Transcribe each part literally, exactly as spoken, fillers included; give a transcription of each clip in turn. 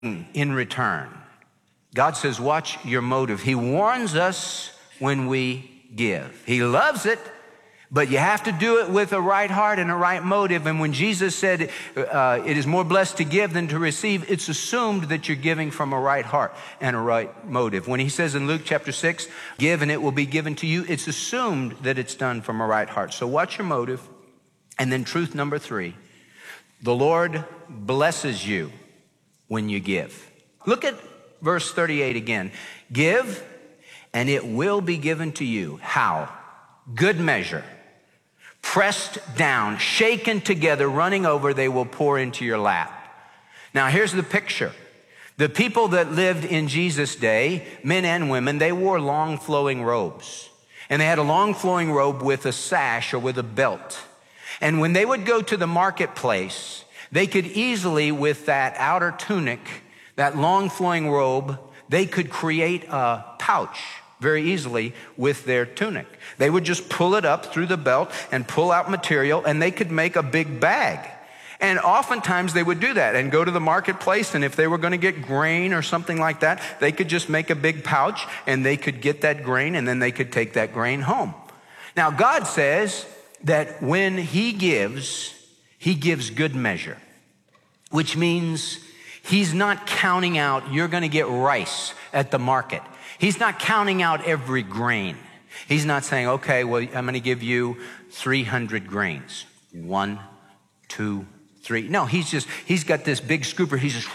in return. God says, watch your motive. He warns us when we give. He loves it, but you have to do it with a right heart and a right motive. And when Jesus said, uh, it is more blessed to give than to receive, it's assumed that you're giving from a right heart and a right motive. When he says in Luke chapter six, give and it will be given to you, it's assumed that it's done from a right heart. So watch your motive. And then truth number three, the Lord blesses you when you give. Look at verse thirty-eight again. Give, and it will be given to you. How? Good measure, pressed down, shaken together, running over, they will pour into your lap. Now, here's the picture. The people that lived in Jesus' day, men and women, they wore long flowing robes. And they had a long flowing robe with a sash or with a belt. And when they would go to the marketplace, they could easily, with that outer tunic, that long flowing robe, they could create a pouch very easily with their tunic. They would just pull it up through the belt and pull out material, and they could make a big bag. And oftentimes they would do that and go to the marketplace, and if they were going to get grain or something like that, they could just make a big pouch and they could get that grain, and then they could take that grain home. Now, God says that when he gives, he gives good measure, which means he's not counting out, you're going to get rice at the market. He's not counting out every grain. He's not saying, okay, well, I'm going to give you three hundred grains. One, two, three. No, he's just, he's got this big scooper. He's just,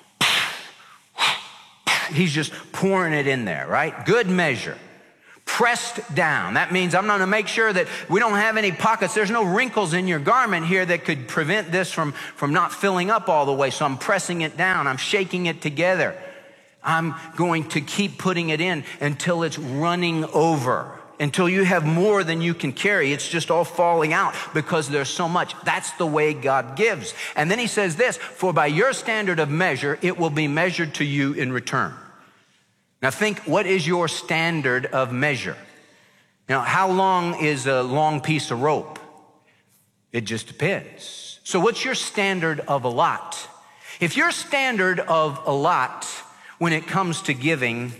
he's just pouring it in there, right? Good measure. Pressed down. That means I'm going to make sure that we don't have any pockets. There's no wrinkles in your garment here that could prevent this from, from not filling up all the way. So I'm pressing it down. I'm shaking it together. I'm going to keep putting it in until it's running over, until you have more than you can carry. It's just all falling out because there's so much. That's the way God gives. And then he says this, for by your standard of measure, it will be measured to you in return. Now think, what is your standard of measure? Now, how long is a long piece of rope? It just depends. So what's your standard of a lot? If your standard of a lot when it comes to giving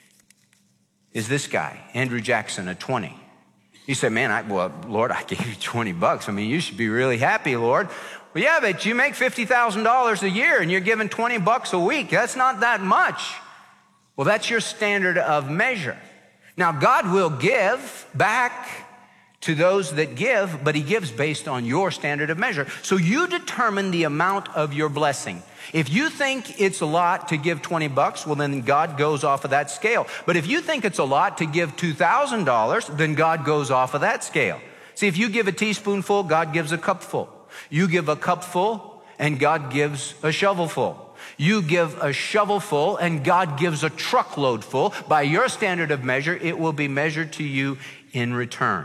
is this guy, Andrew Jackson, a twenty. You say, man, I, well, Lord, I gave you twenty bucks. I mean, you should be really happy, Lord. Well, yeah, but you make fifty thousand dollars a year and you're giving twenty bucks a week. That's not that much. Well, that's your standard of measure. Now, God will give back to those that give, but he gives based on your standard of measure. So you determine the amount of your blessing. If you think it's a lot to give twenty bucks, well, then God goes off of that scale. But if you think it's a lot to give two thousand dollars, then God goes off of that scale. See, if you give a teaspoonful, God gives a cupful. You give a cupful, and God gives a shovelful. You give a shovelful and God gives a truckload full. By your standard of measure, it will be measured to you in return.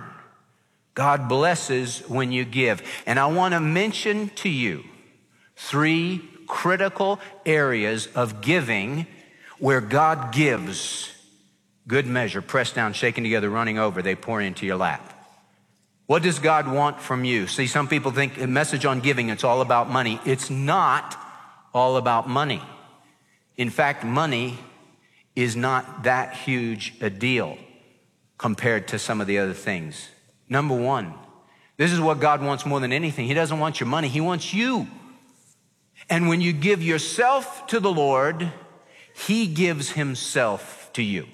God blesses when you give. And I want to mention to you three critical areas of giving where God gives good measure, pressed down, shaken together, running over, they pour into your lap. What does God want from you? See, some people think a message on giving, it's all about money. It's not all about money. In fact, money is not that huge a deal compared to some of the other things. Number one, this is what God wants more than anything. He doesn't want your money. He wants you. And when you give yourself to the Lord, he gives himself to you.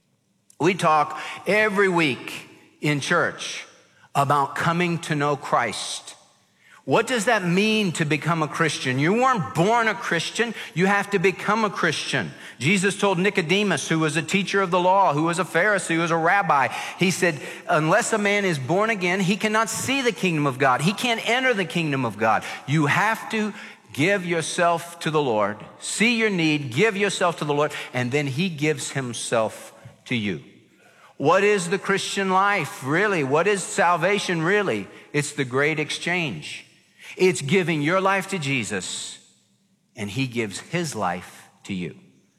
We talk every week in church about coming to know Christ. What does that mean to become a Christian? You weren't born a Christian. You have to become a Christian. Jesus told Nicodemus, who was a teacher of the law, who was a Pharisee, who was a rabbi, he said, unless a man is born again, he cannot see the kingdom of God. He can't enter the kingdom of God. You have to give yourself to the Lord, see your need, give yourself to the Lord, and then he gives himself to you. What is the Christian life, really? What is salvation, really? It's the great exchange. It's giving your life to Jesus, and he gives his life to you.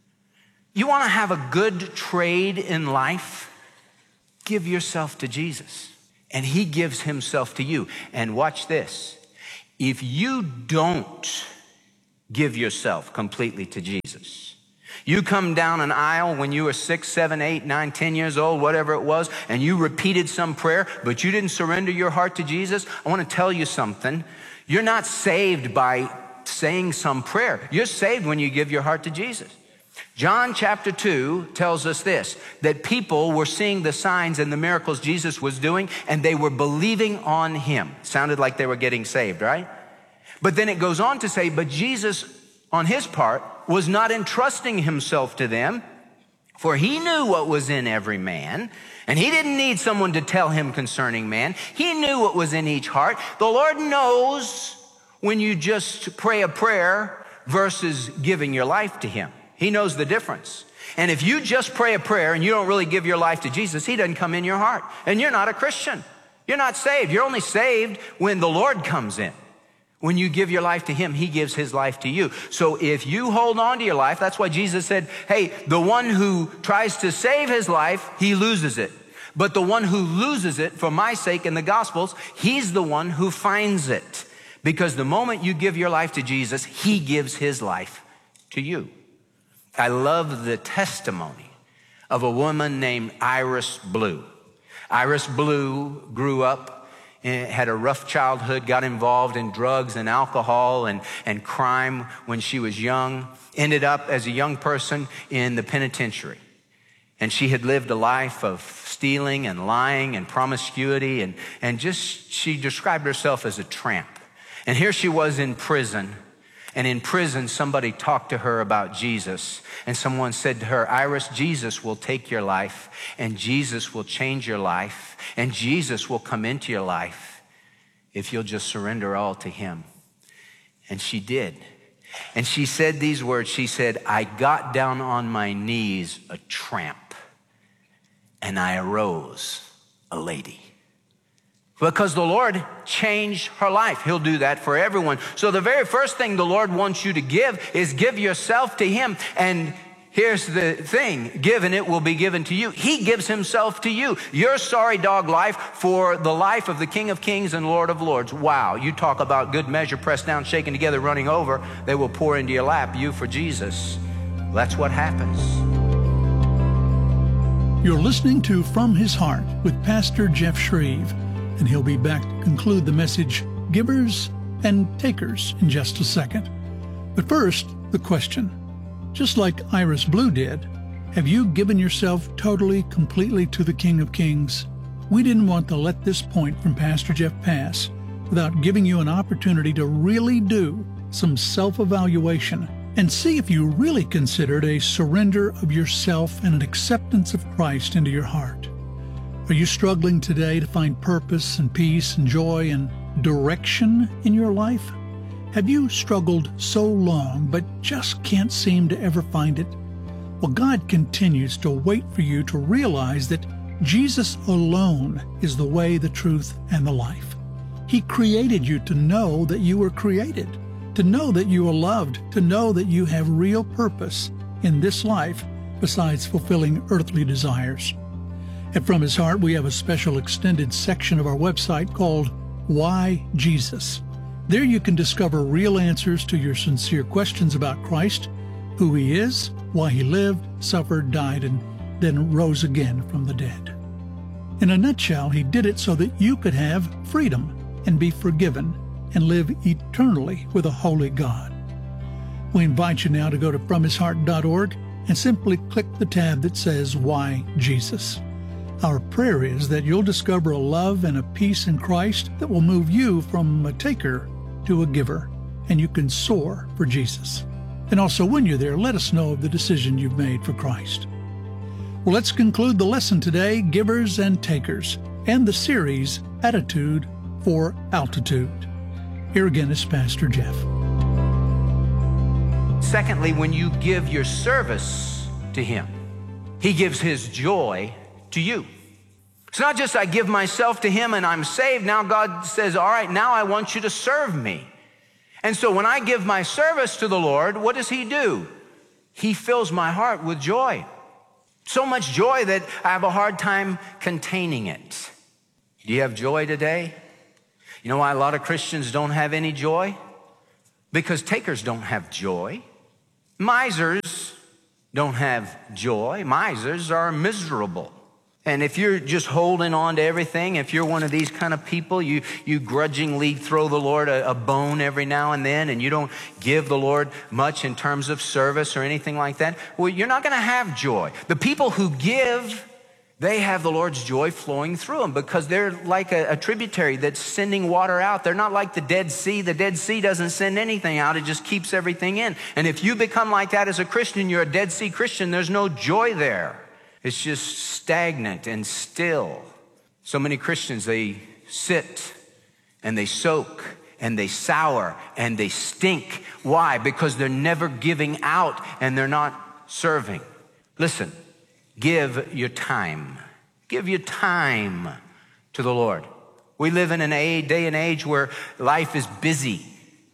You want to have a good trade in life? Give yourself to Jesus, and he gives himself to you. And watch this. If you don't give yourself completely to Jesus. You come down an aisle when you were six, seven, eight, nine, ten years old, whatever it was, and you repeated some prayer, but you didn't surrender your heart to Jesus. I want to tell you something. You're not saved by saying some prayer. You're saved when you give your heart to Jesus. John chapter two tells us this, that people were seeing the signs and the miracles Jesus was doing, and they were believing on him. Sounded like they were getting saved, right? But then it goes on to say, but Jesus, on his part, was not entrusting himself to them, for he knew what was in every man, and he didn't need someone to tell him concerning man. He knew what was in each heart. The Lord knows when you just pray a prayer versus giving your life to him. He knows the difference. And if you just pray a prayer and you don't really give your life to Jesus, he doesn't come in your heart. And you're not a Christian. You're not saved. You're only saved when the Lord comes in. When you give your life to him, he gives his life to you. So if you hold on to your life, that's why Jesus said, hey, the one who tries to save his life, he loses it. But the one who loses it for my sake in the Gospels, he's the one who finds it. Because the moment you give your life to Jesus, he gives his life to you. I love the testimony of a woman named Iris Blue. Iris Blue grew up, had a rough childhood, got involved in drugs and alcohol and, and crime when she was young, ended up as a young person in the penitentiary. And she had lived a life of stealing and lying and promiscuity, and, and just, she described herself as a tramp. And here she was in prison. And in prison, somebody talked to her about Jesus. And someone said to her, Iris, Jesus will take your life, and Jesus will change your life, and Jesus will come into your life if you'll just surrender all to him. And she did. And she said these words. She said, I got down on my knees a tramp, and I arose a lady. Because the Lord changed her life. He'll do that for everyone. So the very first thing the Lord wants you to give is give yourself to him. And here's the thing, give and it will be given to you. He gives himself to you. Your sorry dog life for the life of the King of Kings and Lord of Lords. Wow, you talk about good measure, pressed down, shaken together, running over. They will pour into your lap, you for Jesus. That's what happens. You're listening to From His Heart with Pastor Jeff Shreve. And he'll be back to conclude the message, Givers and Takers, in just a second. But first, the question. Just like Iris Blue did, have you given yourself totally, completely to the King of Kings? We didn't want to let this point from Pastor Jeff pass without giving you an opportunity to really do some self-evaluation and see if you really considered a surrender of yourself and an acceptance of Christ into your heart. Are you struggling today to find purpose and peace and joy and direction in your life? Have you struggled so long but just can't seem to ever find it? Well, God continues to wait for you to realize that Jesus alone is the way, the truth, and the life. He created you to know that you were created, to know that you are loved, to know that you have real purpose in this life besides fulfilling earthly desires. And From His Heart, we have a special extended section of our website called Why Jesus? There you can discover real answers to your sincere questions about Christ, who he is, why he lived, suffered, died, and then rose again from the dead. In a nutshell, he did it so that you could have freedom and be forgiven and live eternally with a holy God. We invite you now to go to from his heart dot org and simply click the tab that says Why Jesus? Our prayer is that you'll discover a love and a peace in Christ that will move you from a taker to a giver, and you can soar for Jesus. And also, when you're there, let us know of the decision you've made for Christ. Well, let's conclude the lesson today, Givers and Takers, and the series, Attitude for Altitude. Here again is Pastor Jeff. Secondly, when you give your service to him, he gives his joy to you. It's not just I give myself to him and I'm saved. Now God says, all right, now I want you to serve me. And so when I give my service to the Lord, what does he do? He fills my heart with joy. So much joy that I have a hard time containing it. Do you have joy today? You know why a lot of Christians don't have any joy? because takers don't have joy. Misers don't have joy. Misers are miserable. And if you're just holding on to everything, if you're one of these kind of people, you, you grudgingly throw the Lord a, a bone every now and then, and you don't give the Lord much in terms of service or anything like that, well, you're not going to have joy. The people who give, they have the Lord's joy flowing through them because they're like a, a tributary that's sending water out. They're not like the Dead Sea. The Dead Sea doesn't send anything out. It just keeps everything in. And if you become like that as a Christian, you're a Dead Sea Christian, there's no joy there. It's just stagnant and still. So many Christians, they sit and they soak and they sour and they stink. Why? Because they're never giving out and they're not serving. Listen, give your time. Give your time to the Lord. We live in an a day and age where life is busy,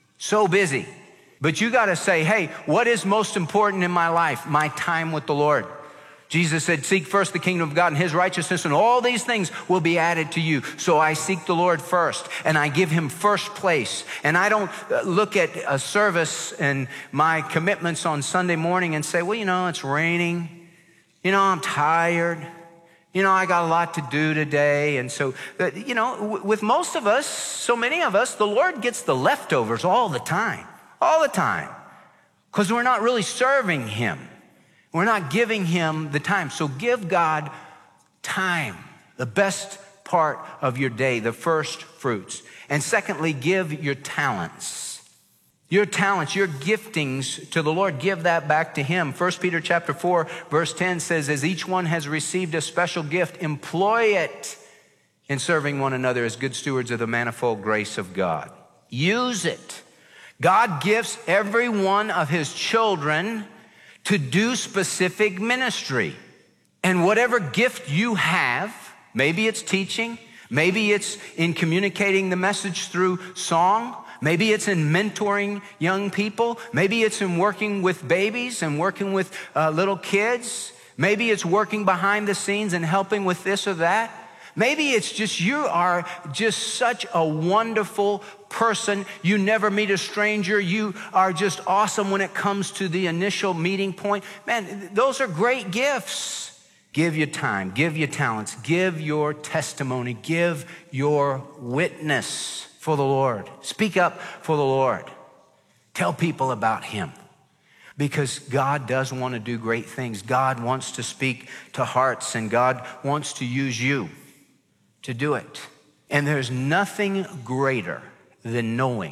so busy. But you got to say, hey, what is most important in my life? My time with the Lord. Jesus said, seek first the kingdom of God and his righteousness, and all these things will be added to you. So I seek the Lord first, and I give him first place. And I don't look at a service and my commitments on Sunday morning and say, well, you know, it's raining. You know, I'm tired. You know, I got a lot to do today. And so, you know, with most of us, so many of us, the Lord gets the leftovers all the time, all the time, because we're not really serving him. We're not giving him the time. So give God time, the best part of your day, the first fruits. And secondly, give your talents. Your talents, your giftings to the Lord, give that back to him. First Peter chapter four, verse ten says, as each one has received a special gift, employ it in serving one another as good stewards of the manifold grace of God. Use it. God gives every one of his children to do specific ministry. And whatever gift you have, maybe it's teaching, maybe it's in communicating the message through song, maybe it's in mentoring young people, maybe it's in working with babies and working with uh, little kids, maybe it's working behind the scenes and helping with this or that. Maybe it's just you are just such a wonderful person. You never meet a stranger. You are just awesome when it comes to the initial meeting point. Man, those are great gifts. Give your time, give your talents, give your testimony, give your witness for the Lord. Speak up for the Lord. Tell people about him. Because God does want to do great things. God wants to speak to hearts, and God wants to use you to do it. And there's nothing greater than knowing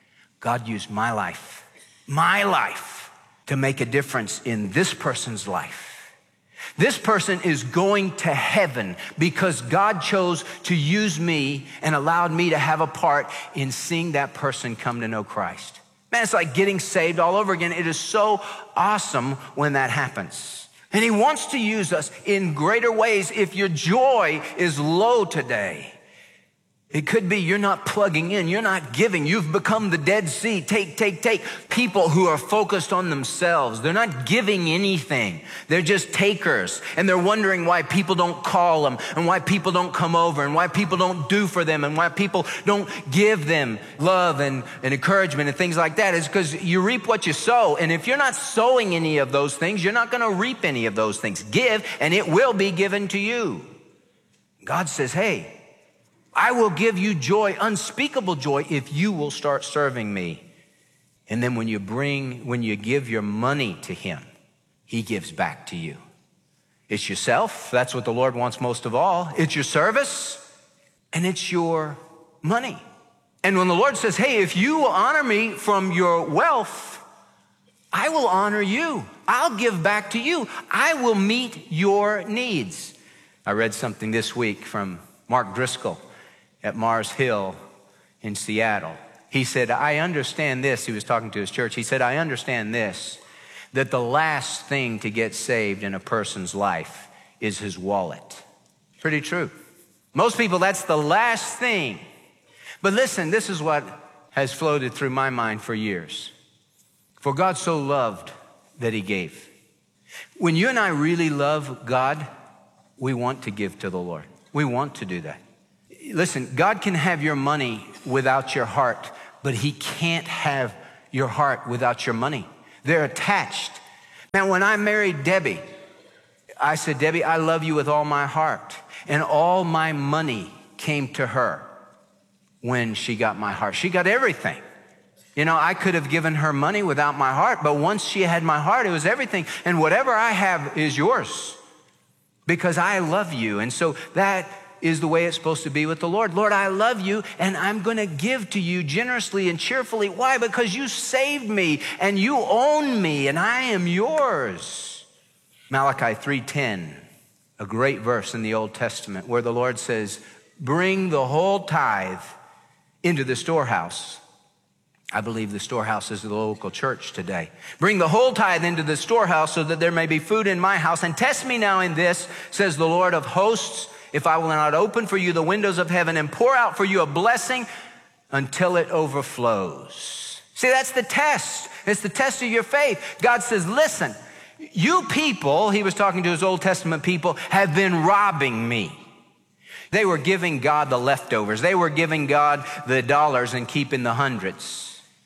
God used my life, my life, to make a difference in this person's life. This person is going to heaven because God chose to use me and allowed me to have a part in seeing that person come to know Christ. Man, it's like getting saved all over again. It is so awesome when that happens. And he wants to use us in greater ways. If your joy is low today, it could be you're not plugging in, you're not giving. You've become the Dead Sea. Take, take, take. People who are focused on themselves. They're not giving anything. They're just takers. And they're wondering why people don't call them and why people don't come over and why people don't do for them and why people don't give them love and, and encouragement and things like that. It's because you reap what you sow. And if you're not sowing any of those things, you're not going to reap any of those things. Give, and it will be given to you. God says, hey, I will give you joy, unspeakable joy, if you will start serving me. And then when you bring, when you give your money to him, he gives back to you. It's yourself. That's what the Lord wants most of all. It's your service and it's your money. And when the Lord says, hey, if you will honor me from your wealth, I will honor you. I'll give back to you. I will meet your needs. I read something this week from Mark Driscoll at Mars Hill in Seattle. He said, I understand this. He was talking to his church. He said, I understand this, that the last thing to get saved in a person's life is his wallet. Pretty true. Most people, that's the last thing. But listen, this is what has floated through my mind for years. For God so loved that he gave. When you and I really love God, we want to give to the Lord. We want to do that. Listen, God can have your money without your heart, but he can't have your heart without your money. They're attached. Man, when I married Debbie, I said, Debbie, I love you with all my heart. And all my money came to her when she got my heart. She got everything. You know, I could have given her money without my heart, but once she had my heart, it was everything. And whatever I have is yours because I love you. And so that is the way it's supposed to be with the Lord. Lord, I love you, and I'm going to give to you generously and cheerfully. Why? Because you saved me, and you own me, and I am yours. Malachi three ten, a great verse in the Old Testament where the Lord says, bring the whole tithe into the storehouse. I believe the storehouse is the local church today. Bring the whole tithe into the storehouse so that there may be food in my house. And test me now in this, says the Lord of hosts, if I will not open for you the windows of heaven and pour out for you a blessing until it overflows. See, that's the test. It's the test of your faith. God says, listen, you people, he was talking to his Old Testament people, have been robbing me. They were giving God the leftovers. They were giving God the dollars and keeping the hundreds.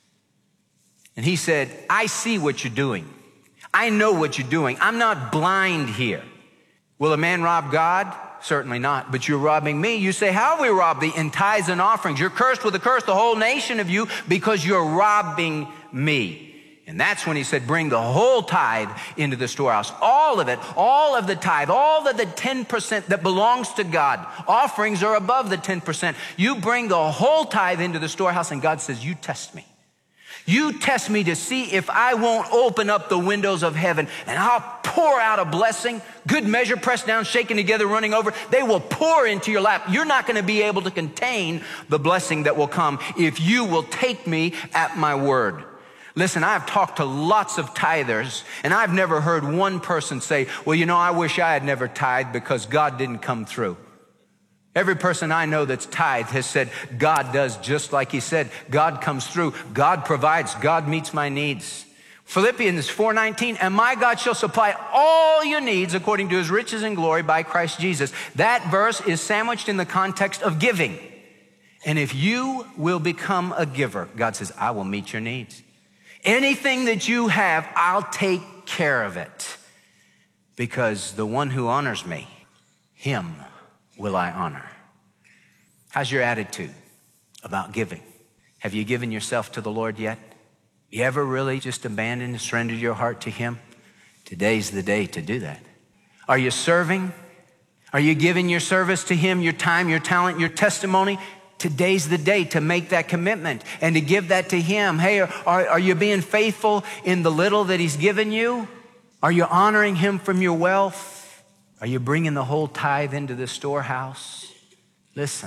And he said, I see what you're doing. I know what you're doing. I'm not blind here. Will a man rob God? Certainly not. But you're robbing me. You say, how have we robbed thee? In tithes and offerings. You're cursed with a curse, the whole nation of you, because you're robbing me. And that's when he said, bring the whole tithe into the storehouse. All of it, all of the tithe, all of the ten percent that belongs to God. Offerings are above the ten percent. You bring the whole tithe into the storehouse, and God says, you test me. You test me to see if I won't open up the windows of heaven, and I'll pour out a blessing, good measure, pressed down, shaken together, running over. They will pour into your lap. You're not going to be able to contain the blessing that will come if you will take me at my word. Listen, I've talked to lots of tithers, and I've never heard one person say, well, you know, I wish I had never tithed because God didn't come through. Every person I know that's tithed has said, God does just like he said. God comes through. God provides. God meets my needs. Philippians four nineteen, and my God shall supply all your needs according to his riches and glory by Christ Jesus. That verse is sandwiched in the context of giving. And if you will become a giver, God says, I will meet your needs. Anything that you have, I'll take care of it. Because the one who honors me, him will I honor. How's your attitude about giving? Have you given yourself to the Lord yet? You ever really just abandoned and surrendered your heart to him? Today's the day to do that. Are you serving? Are you giving your service to him, your time, your talent, your testimony? Today's the day to make that commitment and to give that to him. Hey, are, are you being faithful in the little that he's given you? Are you honoring him from your wealth? Are you bringing the whole tithe into the storehouse? Listen,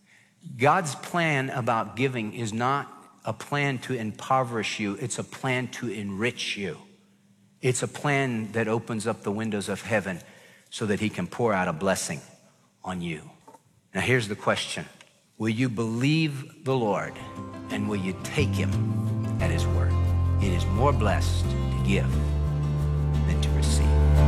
God's plan about giving is not a plan to impoverish you. It's a plan to enrich you. It's a plan that opens up the windows of heaven so that he can pour out a blessing on you. Now here's the question. Will you believe the Lord, and will you take him at his word? It is more blessed to give than to receive.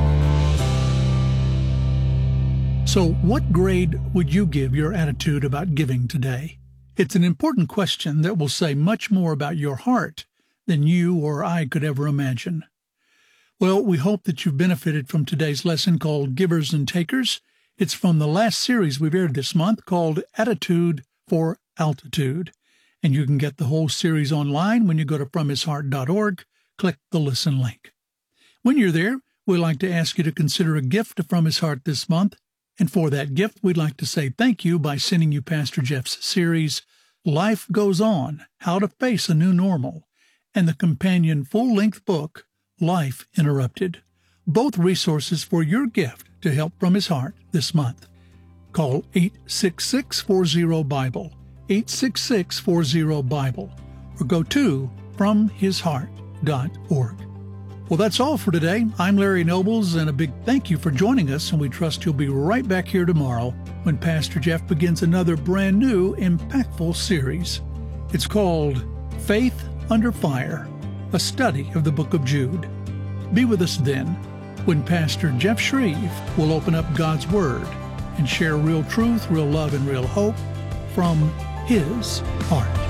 So what grade would you give your attitude about giving today? It's an important question that will say much more about your heart than you or I could ever imagine. Well, we hope that you've benefited from today's lesson called Givers and Takers. It's from the last series we've aired this month called Attitude for Altitude. And you can get the whole series online when you go to from his heart dot org. Click the listen link. When you're there, we'd like to ask you to consider a gift to From His Heart this month. And for that gift, we'd like to say thank you by sending you Pastor Jeff's series, Life Goes On, How to Face a New Normal, and the companion full-length book, Life Interrupted. Both resources for your gift to help From His Heart this month. Call eight six six, four zero, Bible, eight six six, four zero, Bible, or go to from his heart dot org. Well, that's all for today. I'm Larry Nobles, and a big thank you for joining us, and we trust you'll be right back here tomorrow when Pastor Jeff begins another brand new, impactful series. It's called Faith Under Fire, a study of the book of Jude. Be with us then when Pastor Jeff Shreve will open up God's Word and share real truth, real love, and real hope from his heart.